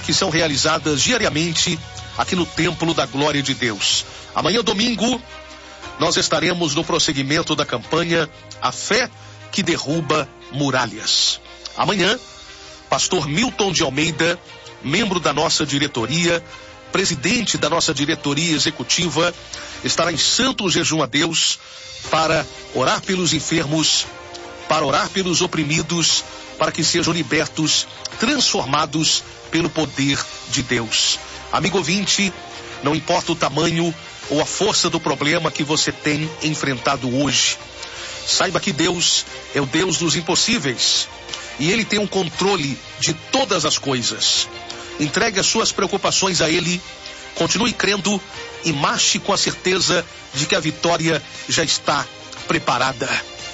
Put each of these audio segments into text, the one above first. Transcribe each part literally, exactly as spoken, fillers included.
que são realizadas diariamente aqui no Templo da Glória de Deus. Amanhã, domingo, nós estaremos no prosseguimento da campanha A Fé que Derruba Muralhas. Amanhã, pastor Milton de Almeida, membro da nossa diretoria, presidente da nossa diretoria executiva, estará em santo jejum a Deus para orar pelos enfermos, para orar pelos oprimidos, para que sejam libertos, transformados pelo poder de Deus. Amigo ouvinte, não importa o tamanho ou a força do problema que você tem enfrentado hoje, saiba que Deus é o Deus dos impossíveis e Ele tem um controle de todas as coisas. Entregue as suas preocupações a Ele, continue crendo e marche com a certeza de que a vitória já está preparada.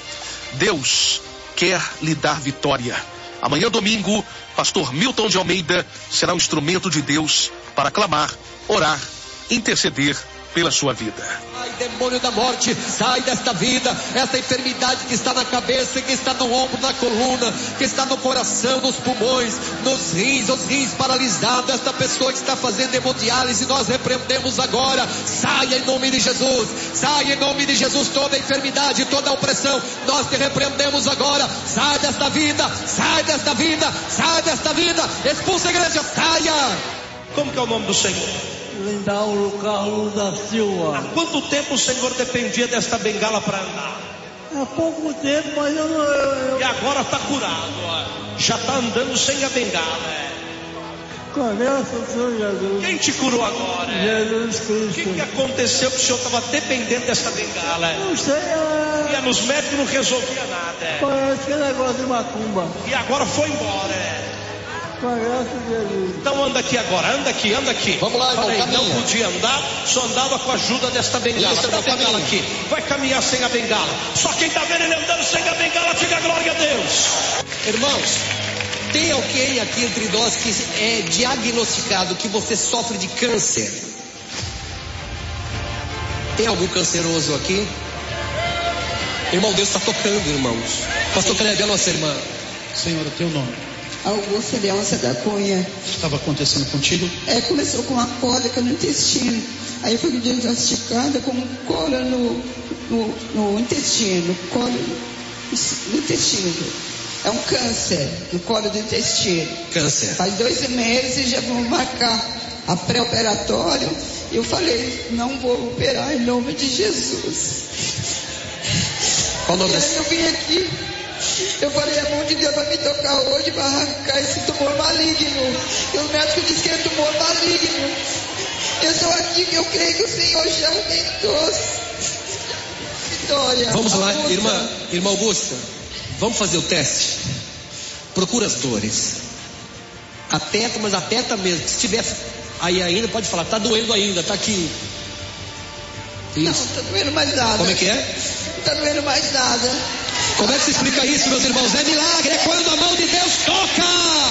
Deus quer lhe dar vitória. Amanhã, domingo, pastor Milton de Almeida será um instrumento de Deus para clamar, orar, interceder pela sua vida. Ai, demônio da morte, sai desta vida, essa enfermidade que está na cabeça, que está no ombro, na coluna, que está no coração, nos pulmões, nos rins, os rins paralisados, esta pessoa que está fazendo hemodiálise, nós repreendemos agora, saia em nome de Jesus, saia em nome de Jesus, toda enfermidade, toda opressão, nós te repreendemos agora, sai desta vida, sai desta vida, sai desta vida, expulsa a igreja, saia. Como que é o nome do Senhor? Lindauro Carlos da Silva. Há quanto tempo o Senhor dependia desta bengala para andar? Há pouco tempo, mas eu não... Eu... E agora está curado, ó. Já está andando sem a bengala, é. Com a graça do Senhor Jesus. Quem te curou agora? É? Jesus Cristo. O que, que aconteceu que o Senhor estava dependendo desta bengala? É? Não sei, é... Ia nos médicos, não resolvia nada, é. Parece que é negócio de macumba. E agora foi embora, é. Com a graça de Jesus. Então anda aqui agora, anda aqui, anda aqui. Vamos lá, irmão, Falei, caminha. Não podia andar, só andava com a ajuda desta bengala. Isso, Dá a bengala caminha. aqui. Vai caminhar sem a bengala. Só quem está vendo ele andando sem a bengala, diga glória a Deus. Irmãos, tem alguém aqui entre nós que é diagnosticado que você sofre de câncer? Tem algum canceroso aqui? Irmão, Deus está tocando, irmãos. Pastor Kleber, a nossa irmã. Senhor, o teu nome? Augusta Leôncia da Cunha. O que estava acontecendo contigo? É, começou com uma cólica no intestino. Aí foi diagnosticada com cólica no, no, no intestino. Colo no intestino. É um câncer no colo do intestino. Câncer. Faz dois meses já vão marcar a pré-operatório. Eu falei, não vou operar em nome de Jesus. Qual o nome E aí desse? eu vim aqui. Eu falei, a mão de Deus vai me tocar hoje para arrancar esse tumor maligno. E o médico disse que é tumor maligno. Eu estou aqui, eu creio que o Senhor já aumentou. Vitória. Vamos lá, Augusta. irmã, irmã Augusta. Vamos fazer o teste. Procura as dores. Aperta, mas aperta mesmo. Se tiver aí ainda, pode falar, tá doendo ainda, tá aqui. Não, Isso. não tá doendo mais nada. Como é que é? Não tá doendo mais nada. Como é que se explica isso, meus irmãos? É milagre, é quando a mão de Deus toca.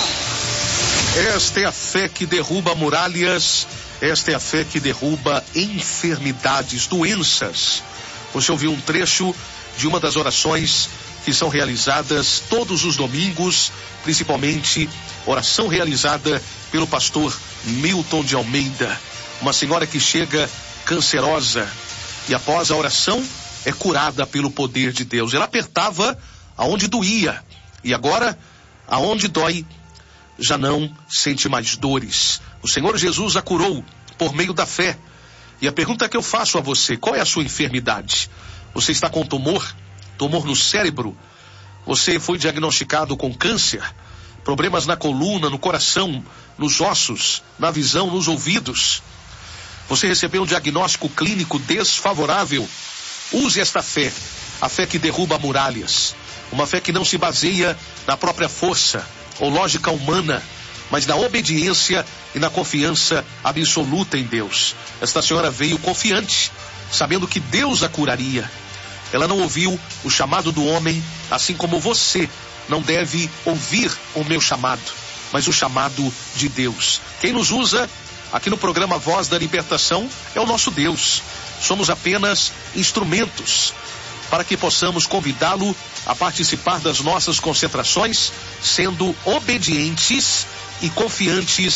Esta é a fé que derruba muralhas, esta é a fé que derruba enfermidades, doenças. Você ouviu um trecho de uma das orações que são realizadas todos os domingos, principalmente oração realizada pelo pastor Milton de Almeida. Uma senhora que chega cancerosa e após a oração é curada pelo poder de Deus. Ela apertava aonde doía e agora, aonde dói, já não sente mais dores. O Senhor Jesus a curou por meio da fé. E a pergunta que eu faço a você, qual é a sua enfermidade? Você está com tumor? Tumor no cérebro? Você foi diagnosticado com câncer? Problemas na coluna, no coração, nos ossos, na visão, nos ouvidos? Você recebeu um diagnóstico clínico desfavorável? Use esta fé, a fé que derruba muralhas, uma fé que não se baseia na própria força ou lógica humana, mas na obediência e na confiança absoluta em Deus. Esta senhora veio confiante, sabendo que Deus a curaria. Ela não ouviu o chamado do homem, assim como você não deve ouvir o meu chamado, mas o chamado de Deus. Quem nos usa aqui no programa Voz da Libertação é o nosso Deus. Somos apenas instrumentos para que possamos convidá-lo a participar das nossas concentrações, sendo obedientes e confiantes